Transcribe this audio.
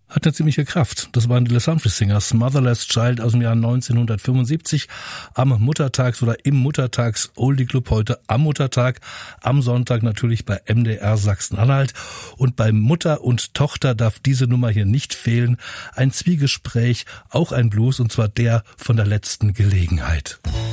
Hat eine ziemliche Kraft. Das waren die Les Humphreys Singers, Motherless Child aus dem Jahr 1975. Am Muttertags- oder im Muttertags-Oldie-Club heute am Muttertag, am Sonntag natürlich bei MDR Sachsen-Anhalt. Und bei Mutter und Tochter darf diese Nummer hier nicht fehlen. Ein Zwiegespräch, auch ein Blues, und zwar der von der letzten Gelegenheit.